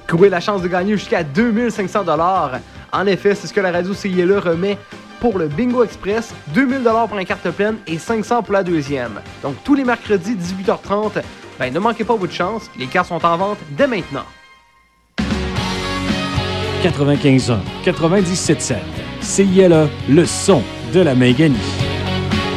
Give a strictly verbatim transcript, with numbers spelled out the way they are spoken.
Courez la chance de gagner jusqu'à deux mille cinq cents dollars. En effet, c'est ce que la radio C I L E remet pour le Bingo Express, deux mille dollars pour la carte pleine et cinq cents pour la deuxième. Donc tous les mercredis, dix-huit heures trente, ben, ne manquez pas votre chance, les cartes sont en vente dès maintenant. quatre-vingt-quinze un, quatre-vingt-dix-sept sept, C I L E, le son de la Maiganie.